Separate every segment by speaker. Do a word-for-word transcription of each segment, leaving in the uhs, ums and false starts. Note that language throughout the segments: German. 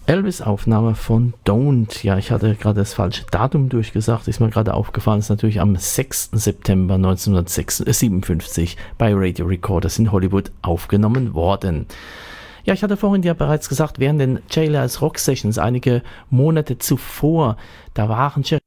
Speaker 1: Elvis-Aufnahme von Don't. Ja, ich hatte gerade das falsche Datum durchgesagt, ist mir gerade aufgefallen, ist natürlich am sechsten September neunzehnhundertsiebenundfünfzig bei Radio Recorders in Hollywood aufgenommen worden. Ja, ich hatte vorhin ja bereits gesagt, während den Jailhouse Rock Sessions einige Monate zuvor, da waren Jerry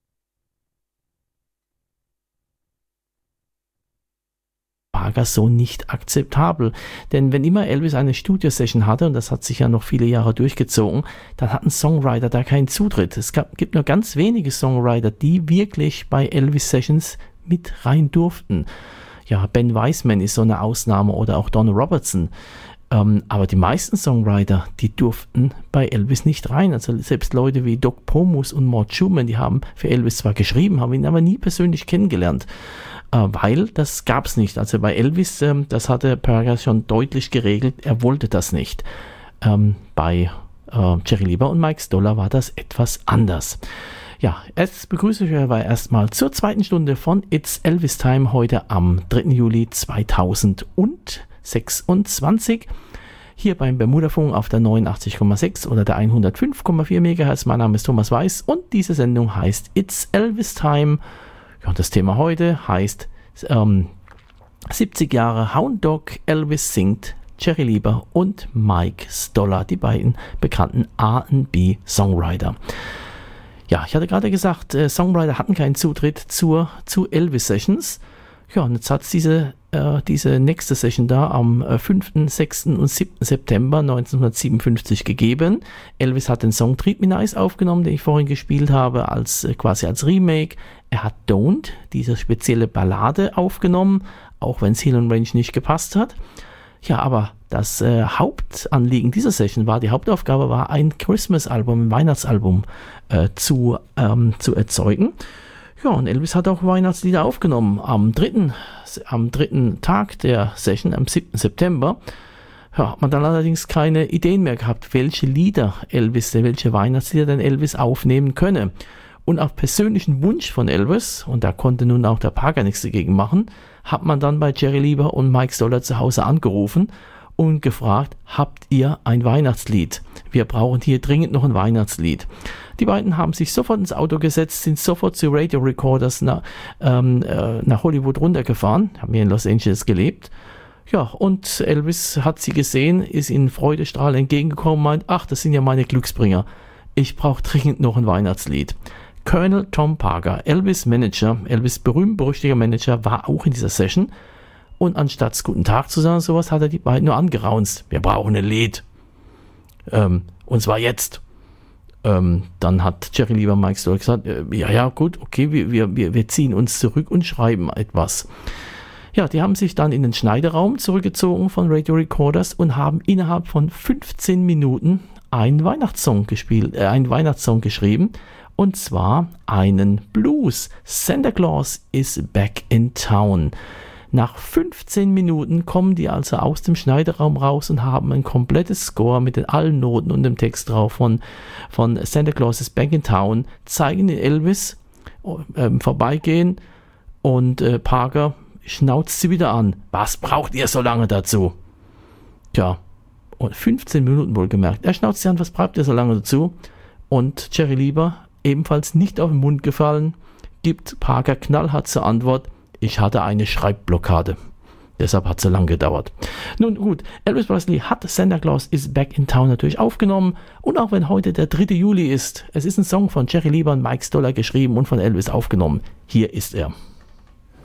Speaker 1: Parker so nicht akzeptabel. Denn wenn immer Elvis eine Studiosession hatte, und das hat sich ja noch viele Jahre durchgezogen, dann hatten Songwriter da keinen Zutritt. Es gab, gibt nur ganz wenige Songwriter, die wirklich bei Elvis-Sessions mit rein durften. Ja, Ben Weisman ist so eine Ausnahme oder auch Don Robertson. Ähm, aber die meisten Songwriter, die durften bei Elvis nicht rein. Also selbst Leute wie Doc Pomus und Mort Schumann, die haben für Elvis zwar geschrieben, haben ihn aber nie persönlich kennengelernt. Äh, weil das gab es nicht. Also bei Elvis, ähm, das hatte Parker schon deutlich geregelt, er wollte das nicht. Ähm, bei äh, Jerry Lieber und Mike Stoller war das etwas anders. Ja, jetzt begrüße ich euch aber erstmal zur zweiten Stunde von It's Elvis Time heute am dritten Juli zweitausendsechsundzwanzig. Hier beim Bermuda-Funk auf der neunundachtzig Komma sechs oder der hundertfünf Komma vier Megahertz. Mein Name ist Thomas Weiß und diese Sendung heißt It's Elvis Time. Ja, und das Thema heute heißt ähm, siebzig Jahre Hound Dog, Elvis singt, Jerry Lieber und Mike Stoller, die beiden bekannten R and B Songwriter. Ja, ich hatte gerade gesagt, äh, Songwriter hatten keinen Zutritt zur, zu Elvis Sessions. Ja, und jetzt hat es diese, äh, diese nächste Session da am äh, fünften, sechsten und siebten September neunzehnhundertsiebenundfünfzig gegeben. Elvis hat den Song Treat Me Nice aufgenommen, den ich vorhin gespielt habe, als äh, quasi als Remake. Er hat Don't, diese spezielle Ballade, aufgenommen, auch wenn es Hill und Range nicht gepasst hat. Ja, aber das äh, Hauptanliegen dieser Session war, die Hauptaufgabe war, ein Christmas-Album, ein Weihnachtsalbum äh, zu, ähm, zu erzeugen. Ja, und Elvis hat auch Weihnachtslieder aufgenommen am dritten, am dritten Tag der Session, am siebten September. Ja, hat man dann allerdings keine Ideen mehr gehabt, welche Lieder Elvis, welche Weihnachtslieder denn Elvis aufnehmen könne. Und auf persönlichen Wunsch von Elvis, und da konnte nun auch der Parker nichts dagegen machen, hat man dann bei Jerry Lieber und Mike Stoller zu Hause angerufen und gefragt, habt ihr ein Weihnachtslied? Wir brauchen hier dringend noch ein Weihnachtslied. Die beiden haben sich sofort ins Auto gesetzt, sind sofort zu Radio Recorders nach, ähm, äh, nach Hollywood runtergefahren, haben hier in Los Angeles gelebt. Ja, und Elvis hat sie gesehen, ist ihnen freudestrahlend entgegengekommen und meint, ach, das sind ja meine Glücksbringer. Ich brauche dringend noch ein Weihnachtslied. Colonel Tom Parker, Elvis Manager, Elvis berühmt-berüchtiger Manager, war auch in dieser Session. Und anstatt Guten Tag zu sagen, sowas, hat er die beiden nur angeraunzt. Wir brauchen ein Lied. Ähm, und zwar jetzt. Ähm, dann hat Jerry Lieber Mike Stoller gesagt, äh, ja, ja, gut, okay, wir, wir, wir ziehen uns zurück und schreiben etwas. Ja, die haben sich dann in den Schneideraum zurückgezogen von Radio Recorders und haben innerhalb von fünfzehn Minuten einen Weihnachtssong gespielt, äh, einen Weihnachtssong geschrieben. Und zwar einen Blues. Santa Claus is back in town. Nach fünfzehn Minuten kommen die also aus dem Schneideraum raus und haben ein komplettes Score mit den allen Noten und dem Text drauf von, von Santa Claus is back in town, zeigen den Elvis äh, vorbeigehen und äh, Parker schnauzt sie wieder an. Was braucht ihr so lange dazu? Tja, und fünfzehn Minuten wohlgemerkt. Er schnauzt sie an, was braucht ihr so lange dazu? Und Jerry Lieber, ebenfalls nicht auf den Mund gefallen, gibt Parker knallhart zur Antwort, ich hatte eine Schreibblockade. Deshalb hat es so lange gedauert. Nun gut, Elvis Presley hat Santa Claus is back in town natürlich aufgenommen. Und auch wenn heute der dritte Juli ist, es ist ein Song von Jerry Lieber und Mike Stoller geschrieben und von Elvis aufgenommen. Hier ist er.